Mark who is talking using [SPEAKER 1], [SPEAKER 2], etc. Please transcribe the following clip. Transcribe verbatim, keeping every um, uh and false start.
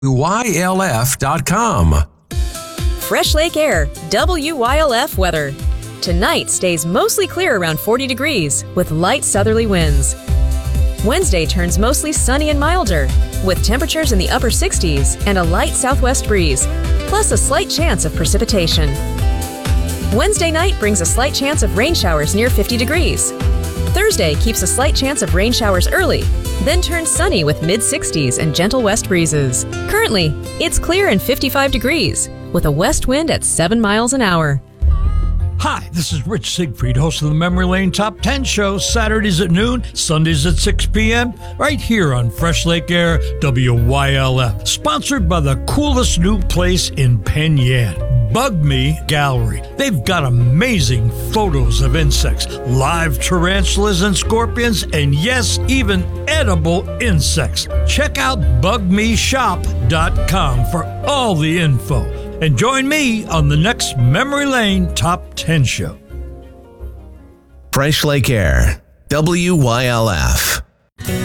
[SPEAKER 1] Y L F dot com.
[SPEAKER 2] Fresh Lake Air, W Y L F weather. Tonight stays mostly clear around forty degrees with light southerly winds. Wednesday turns mostly sunny and milder with temperatures in the upper sixties and a light southwest breeze, plus a slight chance of precipitation. Wednesday night brings a slight chance of rain showers near fifty degrees. Thursday keeps a slight chance of rain showers early, then turns sunny with mid sixties and gentle west breezes. Currently, it's clear and fifty-five degrees with a west wind at seven miles an hour.
[SPEAKER 3] Hi, this is Rich Siegfried, host of the Memory Lane Top ten Show, Saturdays at noon, Sundays at six p.m., right here on Fresh Lake Air, W Y L F. Sponsored by the coolest new place in Penn Yan, Bug Me Gallery. They've got amazing photos of insects, live tarantulas and scorpions, and yes, even edible insects. Check out bug me shop dot com for all the info. And join me on the next Memory Lane Top ten Show.
[SPEAKER 4] Fresh Lake Air, W Y L F.